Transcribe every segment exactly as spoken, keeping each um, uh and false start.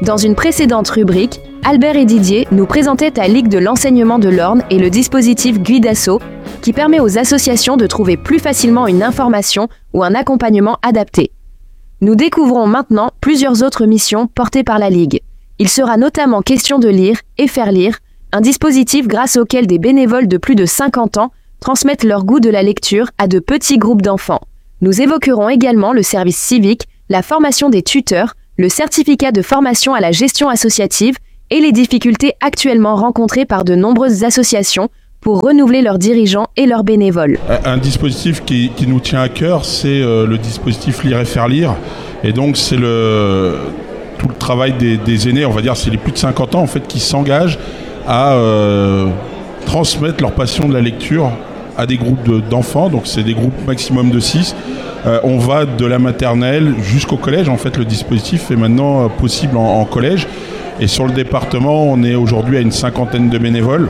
Dans une précédente rubrique, Albert et Didier nous présentaient la Ligue de l'enseignement de l'Orne et le dispositif Guidasso, qui permet aux associations de trouver plus facilement une information ou un accompagnement adapté. Nous découvrons maintenant plusieurs autres missions portées par la Ligue. Il sera notamment question de lire et faire lire, un dispositif grâce auquel des bénévoles de plus de cinquante ans transmettent leur goût de la lecture à de petits groupes d'enfants. Nous évoquerons également le service civique, la formation des tuteurs, le certificat de formation à la gestion associative et les difficultés actuellement rencontrées par de nombreuses associations pour renouveler leurs dirigeants et leurs bénévoles. Un dispositif qui, qui nous tient à cœur, c'est euh, le dispositif Lire et faire lire. Et donc c'est le, tout le travail des, des aînés, on va dire c'est les plus de cinquante ans en fait, qui s'engagent à euh, transmettre leur passion de la lecture à des groupes de, d'enfants. Donc c'est des groupes maximum de six. Euh, on va de la maternelle jusqu'au collège. En fait le dispositif est maintenant euh, possible en, en collège. Et sur le département, on est aujourd'hui à une cinquantaine de bénévoles.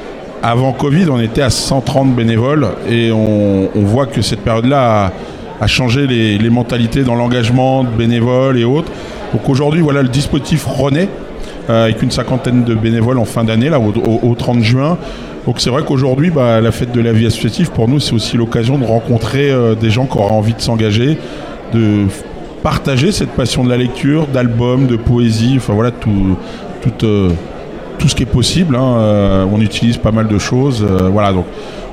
Avant Covid, on était à cent trente bénévoles et on, on voit que cette période-là a, a changé les, les mentalités dans l'engagement de bénévoles et autres. Donc aujourd'hui, voilà, le dispositif renaît euh, avec une cinquantaine de bénévoles en fin d'année, là, au, au, au trente juin. Donc c'est vrai qu'aujourd'hui, bah, la fête de la vie associative, pour nous, c'est aussi l'occasion de rencontrer euh, des gens qui auraient envie de s'engager, de partager cette passion de la lecture, d'albums, de poésie, enfin voilà, tout... tout euh, tout ce qui est possible, hein. euh, on utilise pas mal de choses, euh, voilà, donc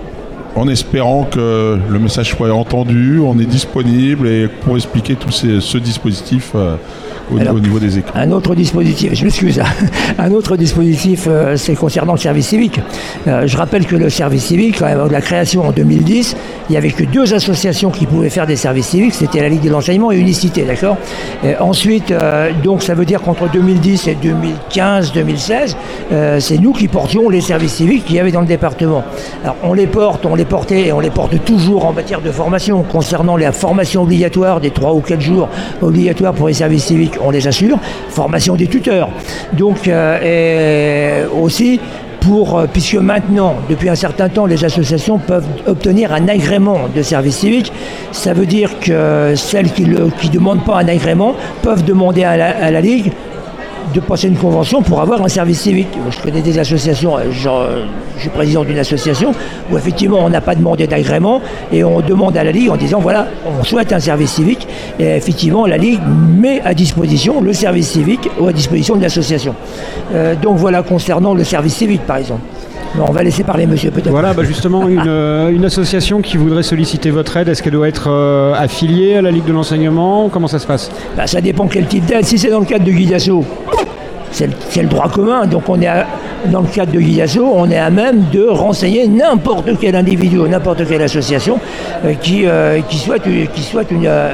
en espérant que le message soit entendu, on est disponible et pour expliquer tout ces, ce dispositif euh, au, Alors, au niveau des écoles. Un autre dispositif, je m'excuse, un autre dispositif, euh, c'est concernant le service civique. Euh, je rappelle que le service civique, quand même, de la création en deux mille dix, il n'y avait que deux associations qui pouvaient faire des services civiques, c'était la Ligue de l'enseignement et Unicité, d'accord. Et ensuite, euh, donc ça veut dire qu'entre deux mille dix et deux mille quinze deux mille seize, euh, c'est nous qui portions les services civiques qu'il y avait dans le département. Alors on les porte, on les portait et on les porte toujours en matière de formation. Concernant la formation obligatoire des trois ou quatre jours obligatoires pour les services civiques, on les assure. Formation des tuteurs. Donc euh, et aussi pour, puisque maintenant, depuis un certain temps, les associations peuvent obtenir un agrément de service civique. Ça veut dire que celles qui ne demandent pas un agrément peuvent demander à la, à la Ligue de passer une convention pour avoir un service civique. Je connais des associations, genre, je suis président d'une association, où effectivement on n'a pas demandé d'agrément et on demande à la Ligue en disant voilà, on souhaite un service civique et effectivement la Ligue met à disposition le service civique ou à disposition de l'association. Euh, donc voilà concernant le service civique par exemple. Non, on va laisser parler monsieur peut-être. Voilà, bah justement, une, euh, une association qui voudrait solliciter votre aide, est-ce qu'elle doit être euh, affiliée à la Ligue de l'enseignement? Comment ça se passe? Bah, ça dépend quel type d'aide. Si c'est dans le cadre de Guidasso, c'est le, c'est le droit commun. Donc on est à, dans le cadre de Guidasso, on est à même de renseigner n'importe quel individu ou n'importe quelle association euh, qui, euh, qui souhaite, qui souhaite une, euh,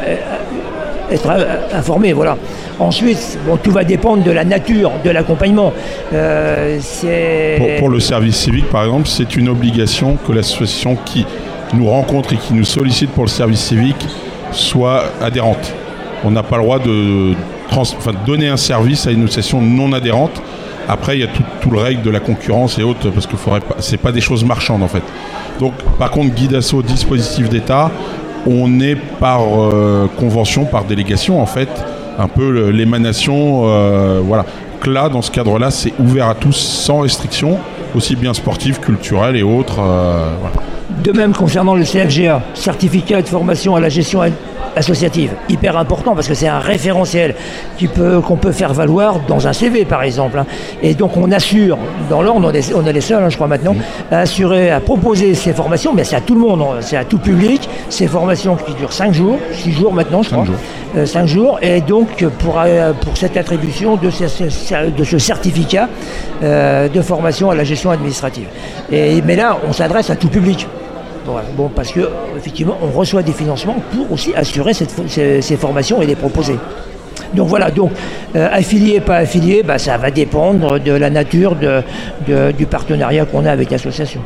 être informé, voilà. Ensuite, bon, tout va dépendre de la nature de l'accompagnement. Euh, c'est... Pour, pour le service civique, par exemple, c'est une obligation que l'association qui nous rencontre et qui nous sollicite pour le service civique soit adhérente. On n'a pas le droit de, trans... enfin, de donner un service à une association non adhérente. Après, il y a tout, tout le règle de la concurrence et autres, parce que faudrait pas... c'est pas des choses marchandes, en fait. Donc, par contre, Guidasso, dispositif d'État, on est par euh, convention, par délégation, en fait, un peu l'émanation, euh, voilà. Que là, dans ce cadre-là, c'est ouvert à tous, sans restriction, aussi bien sportive, culturelle et autres. Euh, voilà. De même, concernant le C F G A, certificat de formation à la gestion associative, hyper important parce que c'est un référentiel qui peut, qu'on peut faire valoir dans un C V par exemple. Hein. Et donc on assure, dans l'ordre, on est, on est les seuls, hein, je crois maintenant, mmh. à assurer, à proposer ces formations, mais c'est à tout le monde, c'est à tout public, ces formations qui durent cinq jours, six jours maintenant je crois, cinq jours. Euh, cinq jours, et donc pour, euh, pour cette attribution de ce, de ce certificat euh, de formation à la gestion administrative. Et, mais là, on s'adresse à tout public. Bon, parce que effectivement, on reçoit des financements pour aussi assurer cette, ces, ces formations et les proposer. Donc voilà, donc euh, affilié, pas affilié, bah, ça va dépendre de la nature de, de, du partenariat qu'on a avec l'association.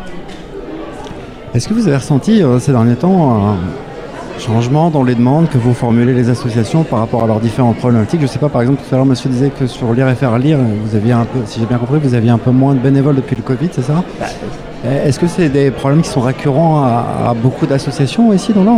Est-ce que vous avez ressenti euh, ces derniers temps un changement dans les demandes que vous formulez les associations par rapport à leurs différentes problématiques? Je ne sais pas, par exemple, tout à l'heure, monsieur disait que sur Lire et faire lire, vous aviez un peu, si j'ai bien compris, vous aviez un peu moins de bénévoles depuis le Covid, c'est ça? Bah, Est-ce que c'est des problèmes qui sont récurrents à, à beaucoup d'associations ici dans l'Orne?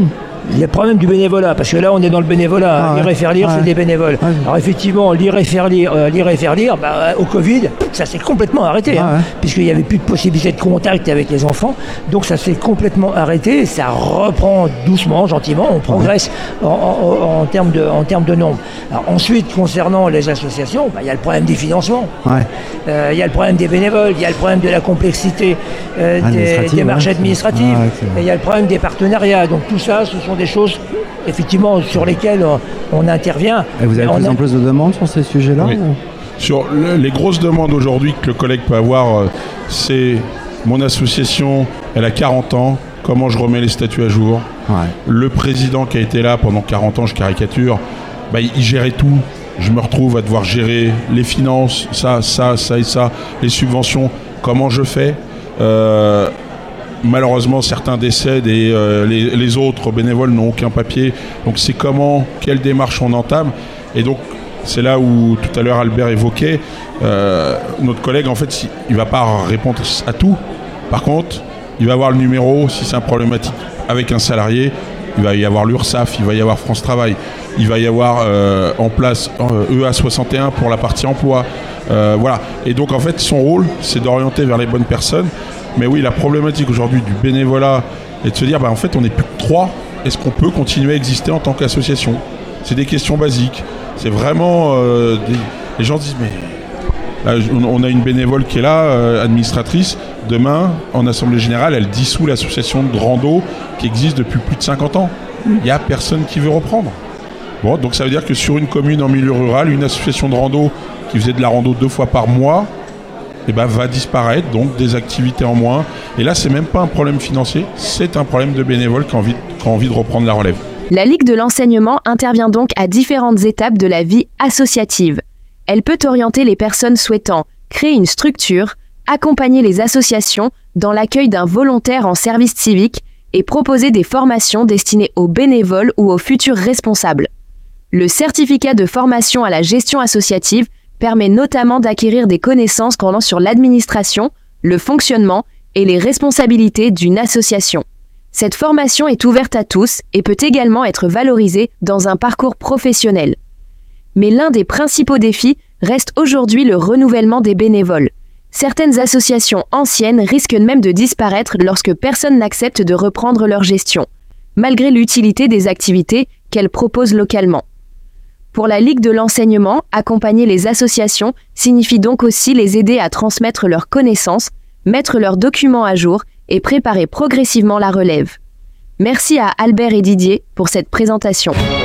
le problème du bénévolat, parce que là on est dans le bénévolat, ah, lire ouais. et faire lire, ouais. c'est des bénévoles. Ouais. Alors effectivement, lire et faire lire, euh, lire et faire lire, bah, au Covid, ça s'est complètement arrêté, ah, hein, ouais. puisqu'il n'y avait plus de possibilité de contact avec les enfants, donc ça s'est complètement arrêté, et ça reprend doucement, gentiment, on progresse ouais. en, en, en, termes de, en termes de nombre. Alors, ensuite, concernant les associations, bah, il y a le problème du financement, il ouais. euh, y a le problème des bénévoles, il y a le problème de la complexité euh, des démarches ouais. administratives, ah, ouais, et il y a le problème des partenariats, donc tout ça, ce sont des choses effectivement sur lesquelles on, on intervient. Et vous avez de plus en plus de demandes sur ces sujets-là oui. ou... Sur le, les grosses demandes aujourd'hui que le collègue peut avoir, euh, c'est mon association, elle a quarante ans, comment je remets les statuts à jour. Ouais. Le président qui a été là pendant quarante ans, je caricature, bah, il, il gérait tout. Je me retrouve à devoir gérer les finances, ça, ça, ça et ça, les subventions, comment je fais. Euh, Malheureusement, certains décèdent et euh, les, les autres bénévoles n'ont aucun papier. Donc, c'est comment, quelle démarche on entame. Et donc, c'est là où tout à l'heure Albert évoquait, euh, notre collègue, en fait, il ne va pas répondre à tout. Par contre, il va avoir le numéro, si c'est un problématique avec un salarié, il va y avoir l'URSSAF, il va y avoir France Travail, il va y avoir euh, en place euh, E A soixante et un pour la partie emploi. Euh, voilà. Et donc, en fait, son rôle, c'est d'orienter vers les bonnes personnes. Mais oui, la problématique aujourd'hui du bénévolat est de se dire, bah, en fait, on n'est plus que trois. Est-ce qu'on peut continuer à exister en tant qu'association ? C'est des questions basiques. C'est vraiment... Euh, des... Les gens disent, mais... Là, on a une bénévole qui est là, euh, administratrice. Demain, en Assemblée Générale, elle dissout l'association de rando qui existe depuis plus de cinquante ans. Il n'y a personne qui veut reprendre. Bon, donc ça veut dire que sur une commune en milieu rural, une association de rando qui faisait de la rando deux fois par mois, eh ben, va disparaître, donc des activités en moins. Et là, c'est même pas un problème financier, c'est un problème de bénévoles qui ont envie, qui ont envie de reprendre la relève. La Ligue de l'enseignement intervient donc à différentes étapes de la vie associative. Elle peut orienter les personnes souhaitant créer une structure, accompagner les associations dans l'accueil d'un volontaire en service civique et proposer des formations destinées aux bénévoles ou aux futurs responsables. Le certificat de formation à la gestion associative permet notamment d'acquérir des connaissances portant sur l'administration, le fonctionnement et les responsabilités d'une association. Cette formation est ouverte à tous et peut également être valorisée dans un parcours professionnel. Mais l'un des principaux défis reste aujourd'hui le renouvellement des bénévoles. Certaines associations anciennes risquent même de disparaître lorsque personne n'accepte de reprendre leur gestion, malgré l'utilité des activités qu'elles proposent localement. Pour la Ligue de l'enseignement, accompagner les associations signifie donc aussi les aider à transmettre leurs connaissances, mettre leurs documents à jour et préparer progressivement la relève. Merci à Albert et Didier pour cette présentation.